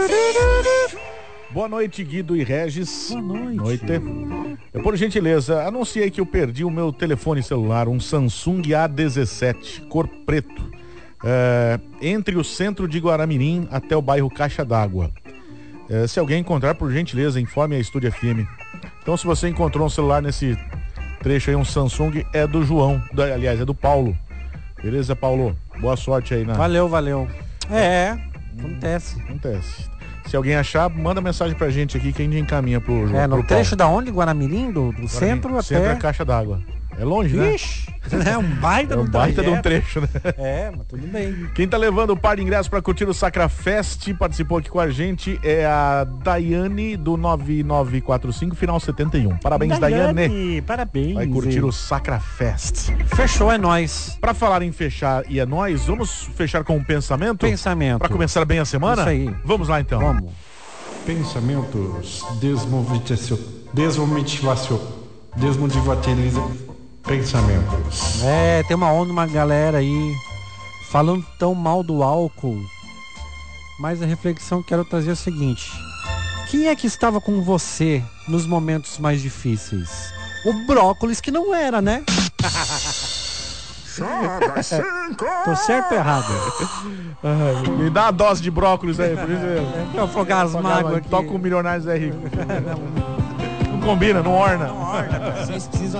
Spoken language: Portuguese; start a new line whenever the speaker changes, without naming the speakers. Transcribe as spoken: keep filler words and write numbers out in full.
Boa noite, Guido e Regis.
Boa noite.
Noite. Eu, por gentileza, anunciei que eu perdi o meu telefone celular, um Samsung A dezessete, cor preto, é, entre o centro de Guaramirim até o bairro Caixa d'Água. É, se alguém encontrar, por gentileza, informe a Estúdio F M. Então, se você encontrou um celular nesse trecho aí, um Samsung, é do João, do, aliás, é do Paulo. Beleza, Paulo? Boa sorte aí, né?
Valeu, valeu. É, acontece.
Acontece. Se alguém achar, manda mensagem pra gente aqui que a gente encaminha pro João.
É, no
pro
trecho
Paulo.
da onde? Guaramirim? Do, do centro até...
Centro é Caixa d'Água. É longe, né?
Ixi, é um baita
É um
de um
baita de um
trajeto.
trecho, né?
É, mas tudo bem.
Quem tá levando o par de ingressos pra curtir o Sacrafest, participou aqui com a gente, é a Daiane do nove nove quatro cinco, final setenta e um. Parabéns, Daiane.
Daiane, parabéns.
Vai curtir o Sacrafest.
Fechou, é nóis.
Pra falar em fechar e é nóis, vamos fechar com um pensamento?
Pensamento.
Pra começar bem a semana?
Isso aí.
Vamos lá, então.
Vamos.
Pensamentos desmotivação, desmotivação, desmotivação, pensamentos.
É, tem uma onda, uma galera aí falando tão mal do álcool. Mas a reflexão que quero trazer é o seguinte: quem é que estava com você nos momentos mais difíceis? O brócolis, que não era, né? Tô certo ou errado?
Ai, me dá uma dose de brócolis aí, por isso.
É pra afogar as mágoas aqui.
Toca o Milionários é Rico. Não combina, não orna.
Vocês precisam